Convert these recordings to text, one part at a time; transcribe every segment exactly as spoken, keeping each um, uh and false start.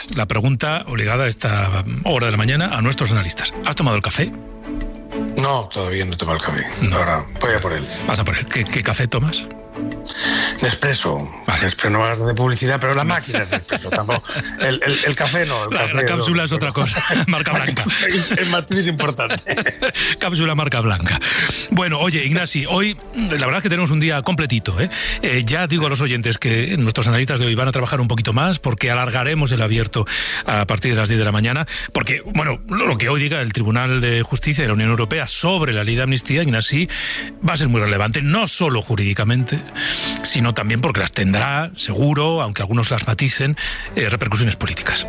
la pregunta obligada a esta hora de la mañana a nuestros analistas. ¿Has tomado el café? No, todavía no he tomado el café. No. Ahora voy a por él. Vas a por él. ¿Qué, qué café tomas? Nespresso. Vale. Nespresso, no vas de publicidad, pero la máquina es Nespresso. Tampoco. El, el, el café no. El la, café la cápsula no, es otra cosa. Marca blanca. El matiz es importante. Cápsula marca blanca. Bueno, oye, Ignasi, hoy la verdad es que tenemos un día completito, ¿eh? Eh, ya digo a los oyentes que nuestros analistas de hoy van a trabajar un poquito más porque alargaremos el abierto a partir de las diez de la mañana. Porque, bueno, lo que hoy diga el Tribunal de Justicia de la Unión Europea sobre la ley de amnistía, Ignasi, va a ser muy relevante, no solo jurídicamente, sino también porque las tendrá, seguro, aunque algunos las maticen, eh, repercusiones políticas.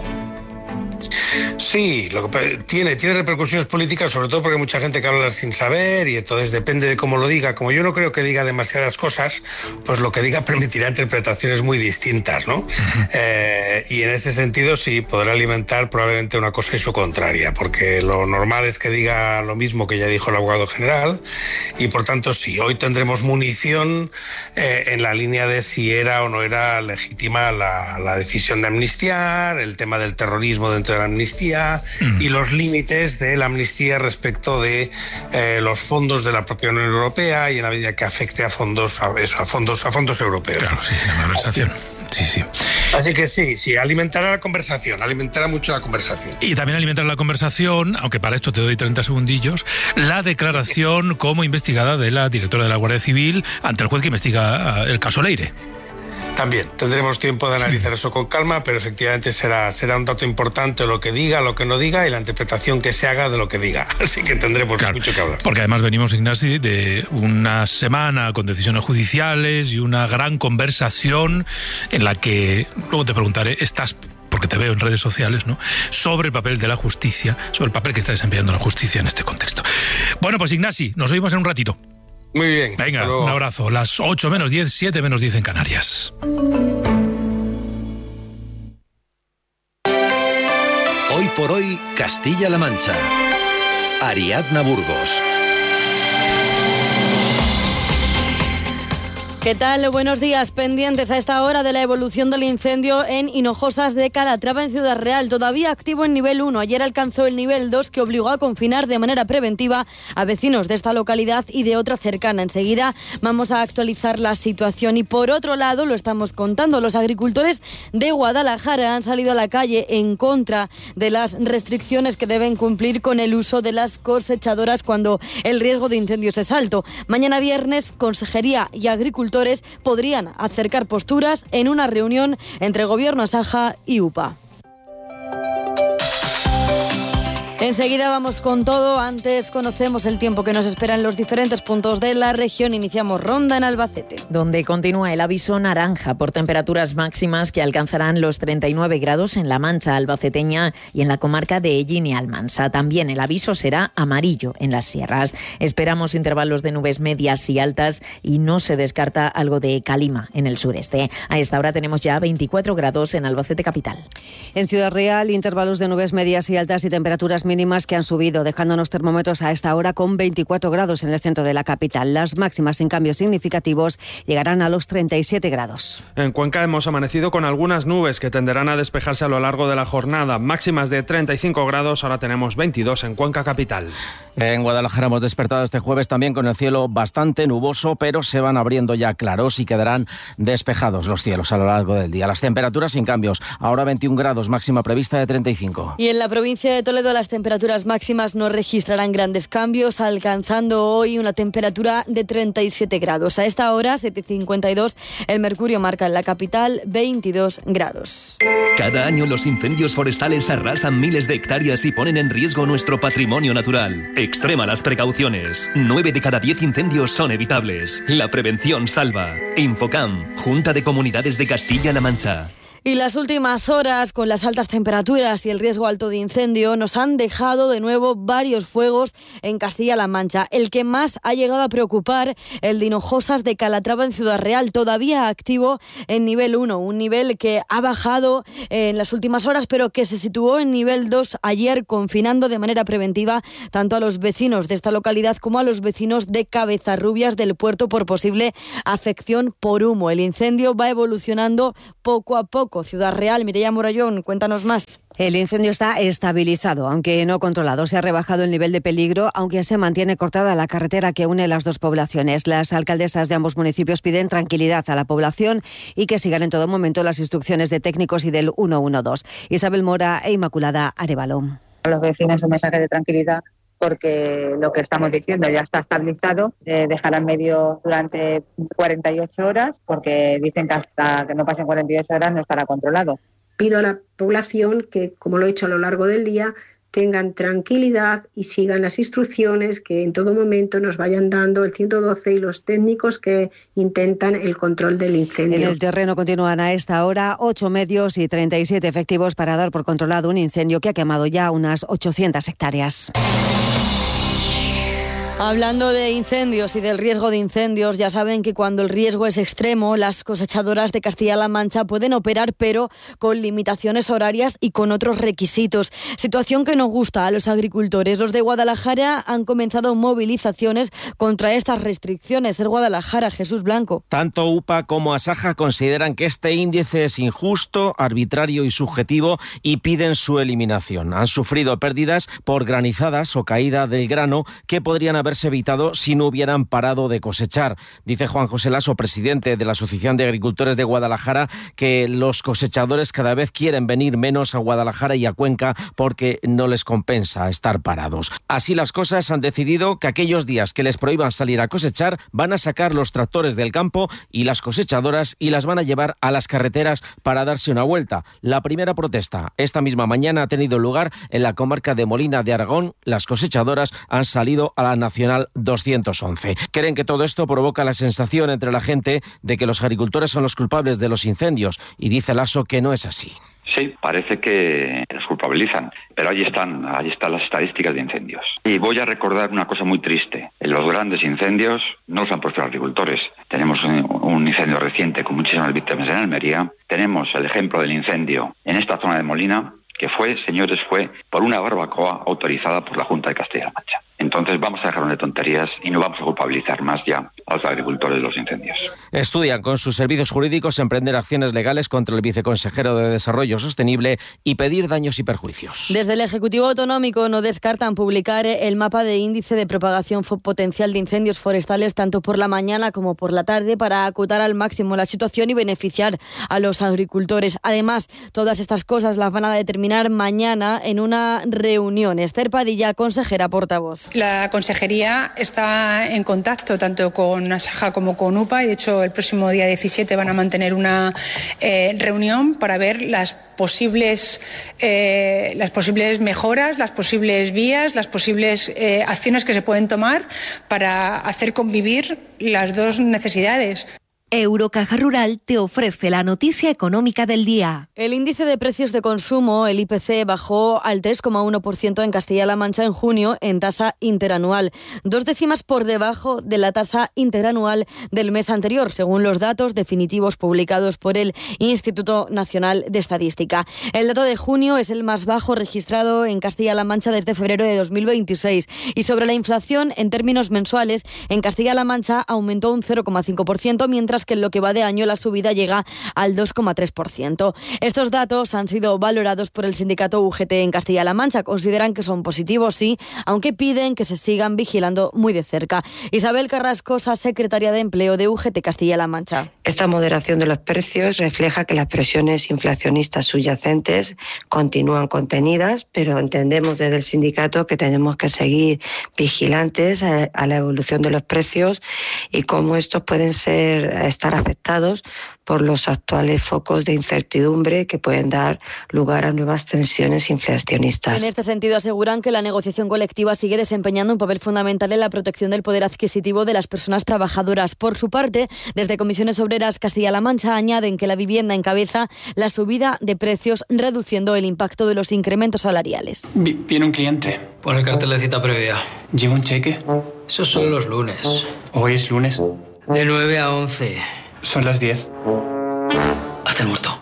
Sí, lo que tiene, tiene repercusiones políticas, sobre todo porque hay mucha gente que habla sin saber y entonces depende de cómo lo diga. Como yo no creo que diga demasiadas cosas, pues lo que diga permitirá interpretaciones muy distintas, ¿no? Uh-huh. Eh, y en ese sentido sí podrá alimentar probablemente una cosa y su contraria, porque lo normal es que diga lo mismo que ya dijo el abogado general y por tanto sí, hoy tendremos munición eh, en la línea de si era o no era legítima la, la decisión de amnistiar, el tema del terrorismo dentro de la amnistía mm. y los límites de la amnistía respecto de eh, los fondos de la propia Unión Europea y en la medida que afecte a fondos a, eso, a fondos a fondos europeos. Claro, sí, la conversación. Sí, sí. Así que sí, sí, alimentará la conversación, alimentará mucho la conversación. Y también alimentará la conversación, aunque para esto te doy treinta segundillos, la declaración como investigada de la directora de la Guardia Civil ante el juez que investiga el caso Leire. También tendremos tiempo de analizar eso con calma, pero efectivamente será, será un dato importante lo que diga, lo que no diga y la interpretación que se haga de lo que diga. Así que tendremos claro, mucho que hablar. Porque además venimos, Ignasi, de una semana con decisiones judiciales y una gran conversación en la que, luego te preguntaré, estás... porque te veo en redes sociales, ¿no?, sobre el papel de la justicia, sobre el papel que está desempeñando la justicia en este contexto. Bueno, pues Ignasi, nos oímos en un ratito. Muy bien. Venga, un abrazo. Las ocho menos diez, siete menos diez en Canarias. Hoy por hoy, Castilla-La Mancha. Ariadna Burgos. ¿Qué tal? Buenos días. Pendientes a esta hora de la evolución del incendio en Hinojosas de Calatrava, en Ciudad Real. Todavía activo en nivel uno. Ayer alcanzó el nivel dos, que obligó a confinar de manera preventiva a vecinos de esta localidad y de otra cercana. Enseguida vamos a actualizar la situación. Y por otro lado, lo estamos contando, los agricultores de Guadalajara han salido a la calle en contra de las restricciones que deben cumplir con el uso de las cosechadoras cuando el riesgo de incendios es alto. Mañana viernes, Consejería y agricultores podrían acercar posturas en una reunión entre Gobierno Saja y U P A. Enseguida vamos con todo. Antes conocemos el tiempo que nos espera en los diferentes puntos de la región. Iniciamos ronda en Albacete, donde continúa el aviso naranja por temperaturas máximas que alcanzarán los treinta y nueve grados en la Mancha albaceteña y en la comarca de Ellín y Almansa. También el aviso será amarillo en las sierras. Esperamos intervalos de nubes medias y altas y no se descarta algo de calima en el sureste. A esta hora tenemos ya veinticuatro grados en Albacete capital. En Ciudad Real, intervalos de nubes medias y altas y temperaturas mínimas que han subido, dejándonos termómetros a esta hora con veinticuatro grados en el centro de la capital. Las máximas sin cambios significativos llegarán a los treinta y siete grados. En Cuenca hemos amanecido con algunas nubes que tenderán a despejarse a lo largo de la jornada. Máximas de treinta y cinco grados, ahora tenemos veintidós en Cuenca capital. En Guadalajara hemos despertado este jueves también con el cielo bastante nuboso, pero se van abriendo ya claros y quedarán despejados los cielos a lo largo del día. Las temperaturas sin cambios, ahora veintiún grados, máxima prevista de treinta y cinco. Y en la provincia de Toledo las temperaturas máximas no registrarán grandes cambios, alcanzando hoy una temperatura de treinta y siete grados. A esta hora, siete y cincuenta y dos, el mercurio marca en la capital veintidós grados. Cada año los incendios forestales arrasan miles de hectáreas y ponen en riesgo nuestro patrimonio natural. Extrema las precauciones. nueve de cada diez incendios son evitables. La prevención salva. Infocam, Junta de Comunidades de Castilla-La Mancha. Y las últimas horas, con las altas temperaturas y el riesgo alto de incendio, nos han dejado de nuevo varios fuegos en Castilla-La Mancha. El que más ha llegado a preocupar, el de Hinojosas de Calatrava en Ciudad Real, todavía activo en nivel uno, un nivel que ha bajado en las últimas horas, pero que se situó en nivel dos ayer, confinando de manera preventiva tanto a los vecinos de esta localidad como a los vecinos de Cabezarrubias del puerto por posible afección por humo. El incendio va evolucionando poco a poco. foco. Ciudad Real, Mireia Morayón, cuéntanos más. El incendio está estabilizado, aunque no controlado. Se ha rebajado el nivel de peligro, aunque se mantiene cortada la carretera que une las dos poblaciones. Las alcaldesas de ambos municipios piden tranquilidad a la población y que sigan en todo momento las instrucciones de técnicos y del ciento doce. Isabel Mora e Inmaculada Arévalo. A los vecinos un mensaje de tranquilidad, porque lo que estamos diciendo ya está estabilizado. Eh, dejarán medio durante cuarenta y ocho horas, porque dicen que hasta que no pasen cuarenta y ocho horas no estará controlado. Pido a la población que, como lo he hecho a lo largo del día, tengan tranquilidad y sigan las instrucciones que en todo momento nos vayan dando el ciento doce y los técnicos que intentan el control del incendio. En el terreno continúan a esta hora ocho medios y treinta y siete efectivos para dar por controlado un incendio que ha quemado ya unas ochocientas hectáreas. Hablando de incendios y del riesgo de incendios, ya saben que cuando el riesgo es extremo, las cosechadoras de Castilla-La Mancha pueden operar, pero con limitaciones horarias y con otros requisitos. Situación que no gusta a los agricultores. Los de Guadalajara han comenzado movilizaciones contra estas restricciones. El Guadalajara, Jesús Blanco. Tanto U P A como Asaja consideran que este índice es injusto, arbitrario y subjetivo y piden su eliminación. Han sufrido pérdidas por granizadas o caída del grano que podrían haber haberse evitado si no hubieran parado de cosechar. Dice Juan José Laso, presidente de la Asociación de Agricultores de Guadalajara, que los cosechadores cada vez quieren venir menos a Guadalajara y a Cuenca porque no les compensa estar parados. Así las cosas, han decidido que aquellos días que les prohíban salir a cosechar van a sacar los tractores del campo y las cosechadoras y las van a llevar a las carreteras para darse una vuelta. La primera protesta esta misma mañana ha tenido lugar en la comarca de Molina de Aragón. Las cosechadoras han salido a la Nacional doscientos once. Creen que todo esto provoca la sensación entre la gente de que los agricultores son los culpables de los incendios y dice Laso que no es así. Sí, parece que los culpabilizan, pero ahí están, ahí están las estadísticas de incendios. Y voy a recordar una cosa muy triste. En los grandes incendios no los han puesto los agricultores. Tenemos un, un incendio reciente con muchísimas víctimas en Almería. Tenemos el ejemplo del incendio en esta zona de Molina, que fue, señores, fue por una barbacoa autorizada por la Junta de Castilla-La Mancha. Entonces vamos a dejarnos de tonterías y no vamos a culpabilizar más ya a los agricultores de los incendios. Estudian con sus servicios jurídicos emprender acciones legales contra el viceconsejero de Desarrollo Sostenible y pedir daños y perjuicios. Desde el Ejecutivo Autonómico no descartan publicar el mapa de índice de propagación potencial de incendios forestales tanto por la mañana como por la tarde para acotar al máximo la situación y beneficiar a los agricultores. Además, todas estas cosas las van a determinar mañana en una reunión. Esther Padilla, consejera portavoz. La Consejería está en contacto tanto con Asaja como con U P A y de hecho el próximo día diecisiete van a mantener una eh, reunión para ver las posibles eh, las posibles mejoras, las posibles vías, las posibles eh, acciones que se pueden tomar para hacer convivir las dos necesidades. Eurocaja Rural te ofrece la noticia económica del día. El índice de precios de consumo, el I P C, bajó al tres coma uno por ciento en Castilla-La Mancha en junio en tasa interanual, dos décimas por debajo de la tasa interanual del mes anterior, según los datos definitivos publicados por el Instituto Nacional de Estadística. El dato de junio es el más bajo registrado en Castilla-La Mancha desde febrero de dos mil veintiséis. Y sobre la inflación, en términos mensuales, en Castilla-La Mancha aumentó un cero coma cinco por ciento, mientras que en lo que va de año la subida llega al dos coma tres por ciento. Estos datos han sido valorados por el sindicato U G T en Castilla-La Mancha. Consideran que son positivos, sí, aunque piden que se sigan vigilando muy de cerca. Isabel Carrascosa, secretaria de Empleo de U G T Castilla-La Mancha. Esta moderación de los precios refleja que las presiones inflacionistas subyacentes continúan contenidas, pero entendemos desde el sindicato que tenemos que seguir vigilantes a, a la evolución de los precios y cómo estos pueden ser estar afectados por los actuales focos de incertidumbre que pueden dar lugar a nuevas tensiones inflacionistas. En este sentido, aseguran que la negociación colectiva sigue desempeñando un papel fundamental en la protección del poder adquisitivo de las personas trabajadoras. Por su parte, desde Comisiones Obreras Castilla-La Mancha añaden que la vivienda encabeza la subida de precios, reduciendo el impacto de los incrementos salariales. Viene un cliente. Pon el cartel de cita previa. ¿Lleva un cheque? Eso son los lunes. ¿Hoy es lunes? De nueve a once. Son las diez. Hazte el muerto.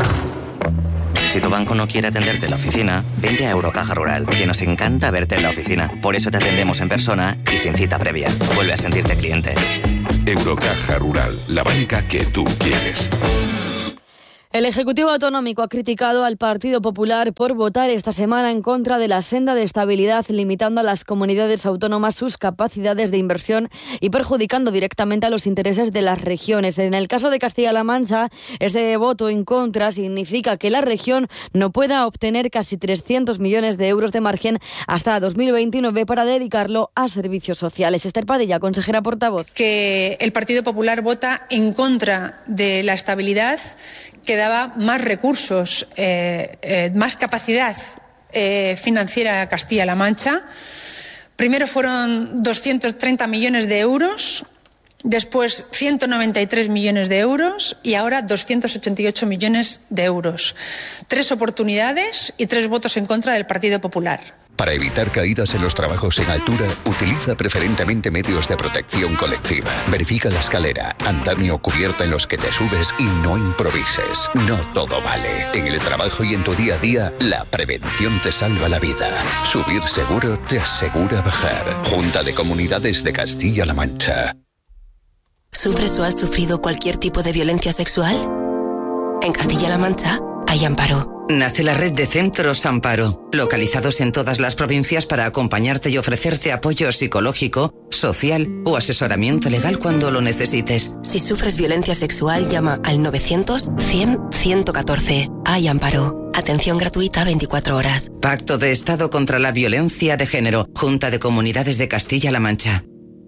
Si tu banco no quiere atenderte en la oficina, vente a Eurocaja Rural, que nos encanta verte en la oficina. Por eso te atendemos en persona y sin cita previa. Vuelve a sentirte cliente. Eurocaja Rural, la banca que tú quieres. El Ejecutivo Autonómico ha criticado al Partido Popular por votar esta semana en contra de la senda de estabilidad, limitando a las comunidades autónomas sus capacidades de inversión y perjudicando directamente a los intereses de las regiones. En el caso de Castilla-La Mancha, este voto en contra significa que la región no pueda obtener casi trescientos millones de euros de margen hasta dos mil veintinueve para dedicarlo a servicios sociales. Esther Padilla, consejera portavoz. Que el Partido Popular vota en contra de la estabilidad que daba más recursos, eh, eh, más capacidad eh, financiera a Castilla-La Mancha. Primero fueron doscientos treinta millones de euros, después ciento noventa y tres millones de euros y ahora doscientos ochenta y ocho millones de euros. Tres oportunidades y tres votos en contra del Partido Popular. Para evitar caídas en los trabajos en altura, utiliza preferentemente medios de protección colectiva. Verifica la escalera, andamio o cubierta en los que te subes y no improvises. No todo vale. En el trabajo y en tu día a día, la prevención te salva la vida. Subir seguro te asegura bajar. Junta de Comunidades de Castilla-La Mancha. ¿Sufres o has sufrido cualquier tipo de violencia sexual? En Castilla-La Mancha hay Amparo. Nace la red de Centros Amparo, localizados en todas las provincias para acompañarte y ofrecerte apoyo psicológico, social o asesoramiento legal cuando lo necesites. Si sufres violencia sexual, llama al novecientos cien ciento catorce. Hay Amparo. Atención gratuita veinticuatro horas. Pacto de Estado contra la Violencia de Género. Junta de Comunidades de Castilla-La Mancha.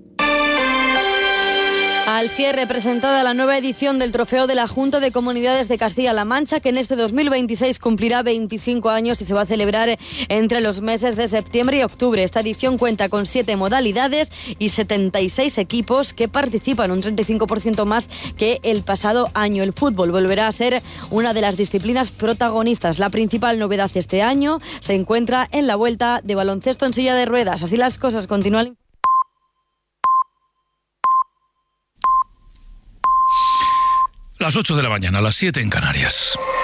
Al cierre presentada la nueva edición del Trofeo de la Junta de Comunidades de Castilla-La Mancha, que en este dos mil veintiséis cumplirá veinticinco años y se va a celebrar entre los meses de septiembre y octubre. Esta edición cuenta con siete modalidades y setenta y seis equipos que participan, un treinta y cinco por ciento más que el pasado año. El fútbol volverá a ser una de las disciplinas protagonistas. La principal novedad este año se encuentra en la vuelta de baloncesto en silla de ruedas. Así las cosas, continúan. Las ocho de la mañana, las siete en Canarias.